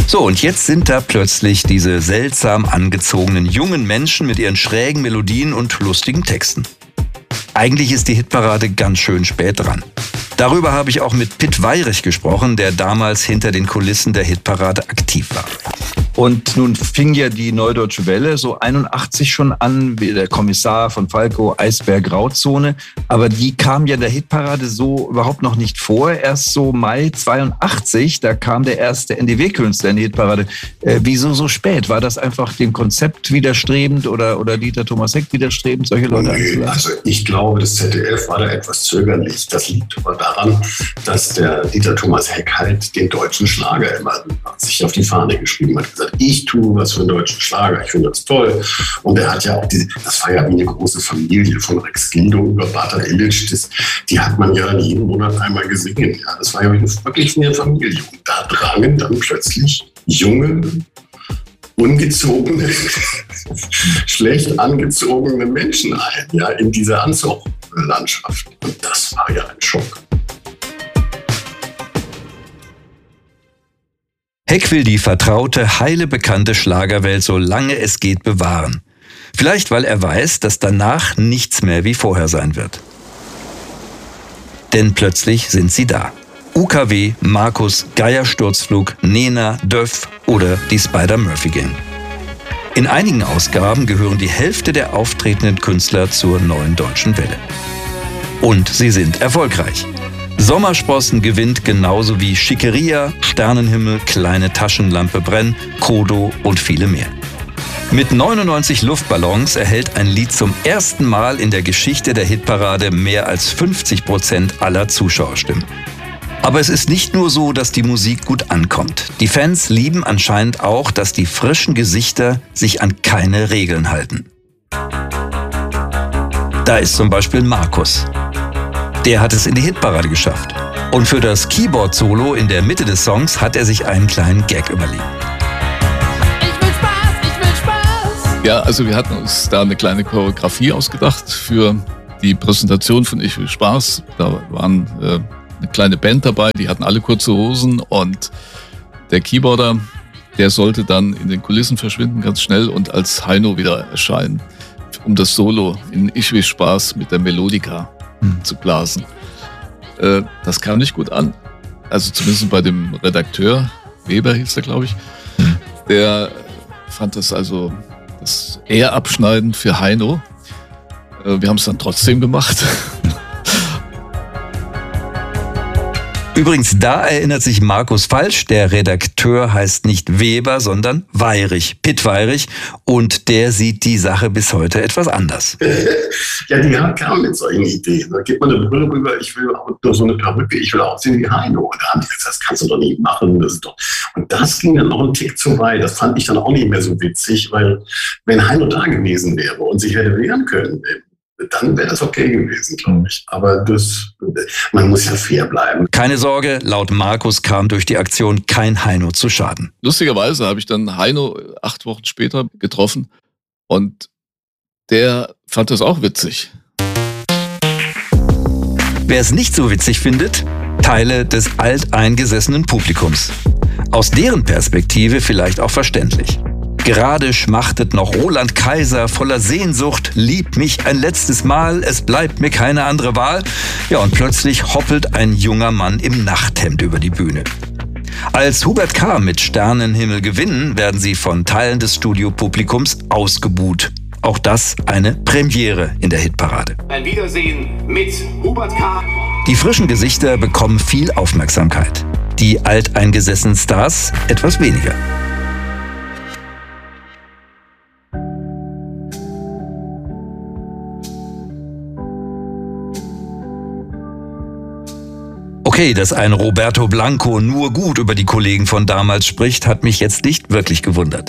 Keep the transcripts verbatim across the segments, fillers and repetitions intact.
So, und jetzt sind da plötzlich diese seltsam angezogenen jungen Menschen mit ihren schrägen Melodien und lustigen Texten. Eigentlich ist die Hitparade ganz schön spät dran. Darüber habe ich auch mit Pitt Weirich gesprochen, der damals hinter den Kulissen der Hitparade aktiv war. Und nun fing ja die Neudeutsche Welle so einundachtzig schon an, wie der Kommissar von Falco, Eisberg, Grauzone. Aber die kam ja der Hitparade so überhaupt noch nicht vor. Erst so Mai zweiundachtzig, da kam der erste N D W-Künstler in die Hitparade. Äh, wieso so spät? War das einfach dem Konzept widerstrebend oder, oder Dieter Thomas Heck widerstrebend, solche Leute? Nee, also ich glaube, das Z D F war da etwas zögerlich. Das liegt aber daran, dass der Dieter Thomas Heck halt den deutschen Schlager immer sich auf die Fahne geschrieben hat. Gesagt, ich tue was für den deutschen Schlager, ich finde das toll. Und er hat ja auch diese, das war ja wie eine große Familie, von Rex Gildo über Bata Illich, das, die hat man ja dann jeden Monat einmal gesungen. Ja, das war ja wirklich eine Familie. Und da drangen dann plötzlich junge, ungezogene, schlecht angezogene Menschen ein, ja, in dieser Anzuglandschaft. Und das war ja ein Schock. Heck will die vertraute, heile bekannte Schlagerwelt so lange es geht bewahren. Vielleicht, weil er weiß, dass danach nichts mehr wie vorher sein wird. Denn plötzlich sind sie da. U K W, Markus, Geiersturzflug, Nena, Döff oder die Spider-Murphy-Gang. In einigen Ausgaben gehören die Hälfte der auftretenden Künstler zur neuen deutschen Welle. Und sie sind erfolgreich. Sommersprossen gewinnt genauso wie Schickeria, Sternenhimmel, Kleine Taschenlampe Brenn, Kodo und viele mehr. Mit neunundneunzig Luftballons erhält ein Lied zum ersten Mal in der Geschichte der Hitparade mehr als fünfzig Prozent aller Zuschauerstimmen. Aber es ist nicht nur so, dass die Musik gut ankommt. Die Fans lieben anscheinend auch, dass die frischen Gesichter sich an keine Regeln halten. Da ist zum Beispiel Markus. Der hat es in die Hitparade geschafft. Und für das Keyboard-Solo in der Mitte des Songs hat er sich einen kleinen Gag überlegt. Ich will Spaß, ich will Spaß. Ja, also wir hatten uns da eine kleine Choreografie ausgedacht für die Präsentation von Ich will Spaß. Da waren äh, eine kleine Band dabei, die hatten alle kurze Hosen und der Keyboarder, der sollte dann in den Kulissen verschwinden, ganz schnell und als Heino wieder erscheinen, um das Solo in Ich will Spaß mit der Melodika zu blasen. Äh, das kam nicht gut an. Also zumindest bei dem Redakteur, Weber hieß der, glaube ich, der fand das also das eher abschneidend für Heino. Äh, wir haben es dann trotzdem gemacht. Übrigens, da erinnert sich Markus falsch. Der Redakteur heißt nicht Weber, sondern Weirich, Pitt Weirich. Und der sieht die Sache bis heute etwas anders. Ja, die kamen mit solchen Ideen. Da gibt man eine Brille rüber, ich will auch nur so eine Perücke, ich will aussehen wie Heino. Und da haben die gesagt, das kannst du doch nicht machen. Das ist doch. Und das ging dann noch einen Tick zu weit. Das fand ich dann auch nicht mehr so witzig, weil wenn Heino da gewesen wäre und sich hätte wehren können, dann wäre das okay gewesen, glaube ich. Aber das, man muss ja fair bleiben. Keine Sorge, laut Markus kam durch die Aktion kein Heino zu Schaden. Lustigerweise habe ich dann Heino acht Wochen später getroffen und der fand das auch witzig. Wer es nicht so witzig findet, Teile des alteingesessenen Publikums. Aus deren Perspektive vielleicht auch verständlich. Gerade schmachtet noch Roland Kaiser voller Sehnsucht, lieb mich ein letztes Mal, es bleibt mir keine andere Wahl. Ja, und plötzlich hoppelt ein junger Mann im Nachthemd über die Bühne. Als Hubert K. mit Sternenhimmel gewinnen, werden sie von Teilen des Studiopublikums ausgebuht. Auch das eine Premiere in der Hitparade. Ein Wiedersehen mit Hubert K. Die frischen Gesichter bekommen viel Aufmerksamkeit. Die alteingesessenen Stars etwas weniger. Okay, dass ein Roberto Blanco nur gut über die Kollegen von damals spricht, hat mich jetzt nicht wirklich gewundert.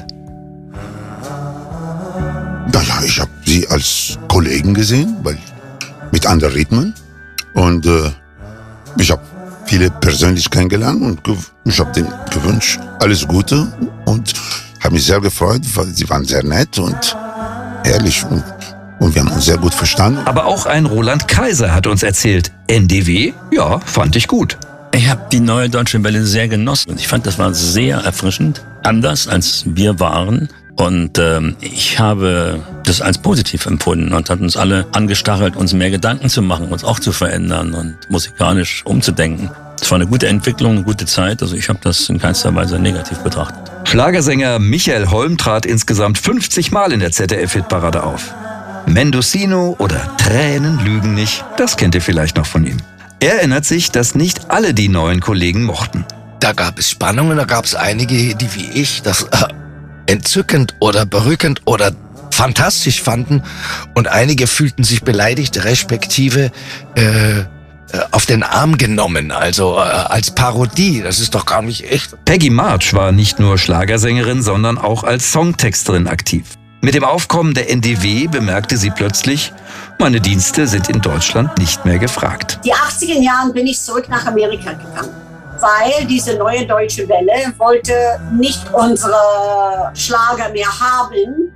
Naja, ich habe sie als Kollegen gesehen, weil mit anderen Rhythmen. Und äh, ich habe viele persönlich kennengelernt und ge- ich habe denen gewünscht, alles Gute. Und habe mich sehr gefreut, weil sie waren sehr nett und ehrlich. Und, und wir haben uns sehr gut verstanden. Aber auch ein Roland Kaiser hat uns erzählt, N D W, ja, fand ich gut. Ich habe die Neue Deutsche Welle sehr genossen. Ich fand, das war sehr erfrischend, anders als wir waren. Und ähm, ich habe das als positiv empfunden und hat uns alle angestachelt, uns mehr Gedanken zu machen, uns auch zu verändern und musikalisch umzudenken. Es war eine gute Entwicklung, eine gute Zeit. Also ich habe das in keinster Weise negativ betrachtet. Schlagersänger Michael Holm trat insgesamt fünfzig Mal in der Z D F-Hitparade auf. Mendocino oder Tränen lügen nicht, das kennt ihr vielleicht noch von ihm. Er erinnert sich, dass nicht alle die neuen Kollegen mochten. Da gab es Spannungen, da gab es einige, die wie ich das äh, entzückend oder berückend oder fantastisch fanden und einige fühlten sich beleidigt, respektive äh, äh, auf den Arm genommen, also äh, als Parodie. Das ist doch gar nicht echt. Peggy March war nicht nur Schlagersängerin, sondern auch als Songtexterin aktiv. Mit dem Aufkommen der N D W bemerkte sie plötzlich, meine Dienste sind in Deutschland nicht mehr gefragt. Die achtziger Jahren bin ich zurück nach Amerika gegangen, weil diese Neue Deutsche Welle wollte nicht unsere Schlager mehr haben,